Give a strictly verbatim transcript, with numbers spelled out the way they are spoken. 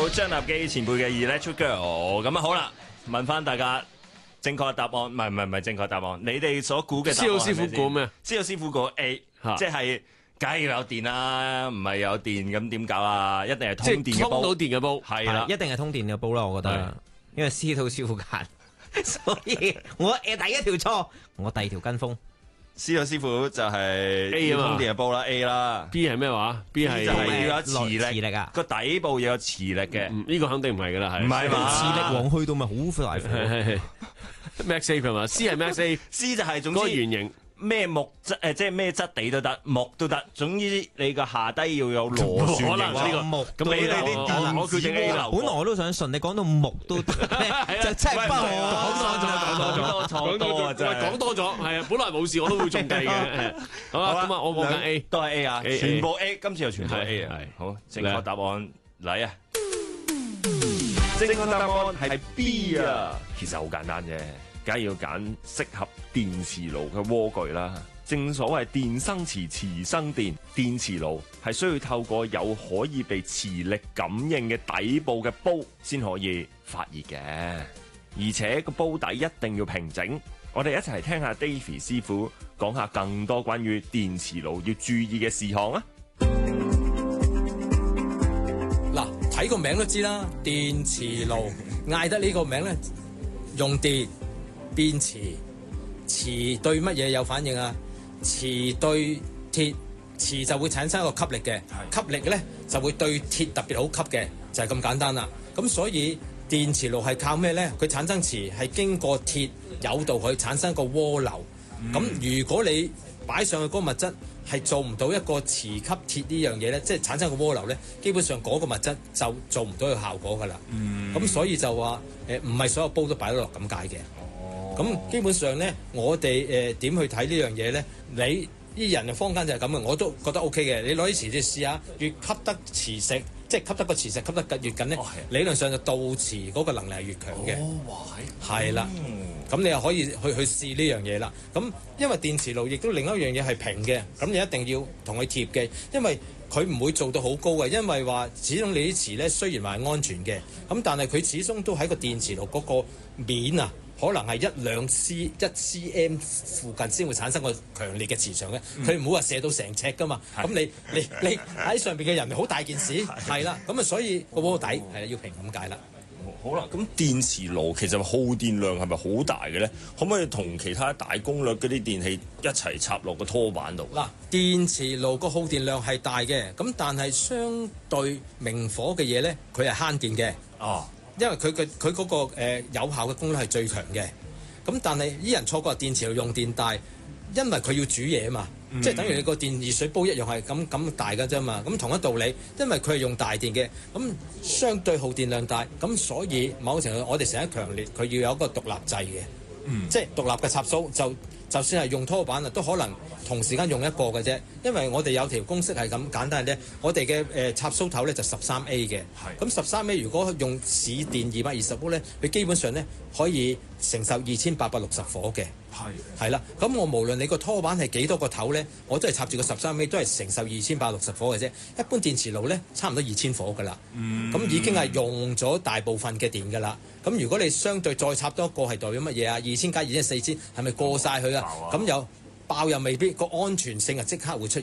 有張立基前輩嘅 Electric Girl， 咁啊好啦，問翻大家正確答案，唔係唔係唔係正確答案，你哋所估嘅答案係咩先？ 施老師傅估咩？ 施老師傅估 A， 即係梗係要有電啦，唔係有電咁點搞啊？一定係通電嘅煲， 通到電嘅煲， 係啦， 一定係通電嘅煲啦，我覺得，因為施老師傅揀，所以我誒第一條錯，我第二條跟風。 施老師傅就係 A 啊嘛， 通電嘅煲啦 A 啦 ，B 係咩話 ？B 係就係要有磁力， 磁力啊， 個底部要有磁力嘅， 呢個肯定唔係噶啦，係唔係嘛？ 磁力王去到咪好大火 ，Max A 係嘛 ？C 係 Max A，C 就係總之嗰個圓形。 咩木質誒，即係咩質地都得，木都得。總之你個下低要有螺旋形。 可能呢個木咁俾你啲電我叫正 A 啦。 本來我都想信，你講到木都得，就真係不可。 講多咗，講多咗，真係講多咗，係啊！本來冇事，我都會中計嘅。好啦，咁啊，我冇揀 A， 都係 A 啊，全部 A，今次又全部 A 啊。 係好，正確答案嚟啊！正確答案係 B 啊，其實好簡單啫。梗係要揀適合電磁爐嘅鍋具啦。正所謂電生磁，磁生電，電磁爐係需要透過有可以被磁力感應嘅底部嘅煲先可以發熱嘅，而且個煲底一定要平整。我哋一齊聽下 Davy 師傅講下更多關於電磁爐要注意嘅事項啊！ 嗱，睇個名都知啦，電磁爐嗌得呢個名咧，用電。變磁，磁對乜嘢有反應啊？磁對鐵，磁就會產生一個吸力嘅，吸力咧就會對鐵特別好吸嘅，就係咁簡單啦。咁所以電磁爐係靠咩咧？佢產生磁係經過鐵誘導佢產生個渦流。咁、嗯、如果你擺上去嗰個物質係做唔到一個磁吸鐵呢樣嘢咧，即係產生個渦流咧，基本上嗰個物質就做唔到個效果噶啦。咁、嗯、所以就話誒，唔係所有煲都擺得落咁解嘅。咁基本上咧，我哋誒點去睇呢樣嘢咧？你啲人嘅坊間就係咁嘅，我都覺得 O K 嘅。你攞啲磁鐵試下，越吸得磁石，即係吸得個磁石吸得越緊咧，哦、理論上就導磁嗰個能力係越強嘅。哦，係啦。咁你又可以去去試呢樣嘢啦。咁因為電磁爐亦都另一樣嘢係平嘅，咁你一定要同佢貼嘅，因為佢唔會做到好高嘅，因為話始終你啲磁咧雖然話係安全嘅，咁但係佢始終都喺個電磁爐嗰個面啊。可能係一兩 C 一 cm 附近先會產生個強烈嘅磁場嘅，佢唔會話射到成尺噶嘛。咁你你你喺上邊嘅人好大件事，係啦。咁啊，所以個鍋底係要平咁解啦。 好啦，咁電磁爐其實耗電量係咪好大嘅咧？可唔可以同其他大功率嗰啲電器一齊插落個拖板度？嗱， 電磁爐個耗電量係大嘅，咁但係相對明火嘅嘢咧，佢係慳電嘅。哦。因為佢嘅佢嗰個、呃、有效嘅功率係最強嘅，咁但係啲人錯覺電磁爐用電大，因為佢要煮嘢啊嘛，嗯、即係等於你個電熱水煲一樣係咁咁大㗎啫嘛，咁同一道理，因為佢係用大電嘅，咁相對耗電量大，咁所以某程度我哋成日強烈佢要有一個獨立掣嘅，嗯、即係獨立嘅插蘇就。就算係用拖板啊，都可能同時間用一個嘅啫，因為我哋有條公式係咁簡單咧。我哋嘅誒插蘇頭咧就十三 A 嘅，咁十三 A 如果用市電二百二十伏咧，佢基本上咧可以承受二千八百六十火嘅，係係啦。咁我無論你個拖板係幾多個頭咧，我都係插住個十三 A 都係承受二千八百六十火嘅啫。一般電磁爐咧差唔多二千火㗎啦，咁、嗯、已經係用咗大部分嘅電㗎啦。咁如果你相對再插多一個係代表乜嘢啊？二千加二千四千係咪過晒佢啊？咁又爆又未必，個安全性啊即刻會出